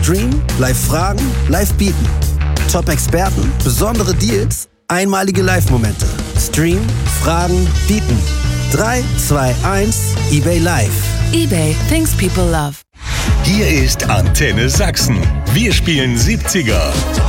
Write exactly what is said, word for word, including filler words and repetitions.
Stream, live fragen, live bieten. Top-Experten, besondere Deals, einmalige Live-Momente. Stream, fragen, bieten. drei, zwei, eins, eBay Live. eBay, things people love. Hier ist Antenne Sachsen. Wir spielen siebziger.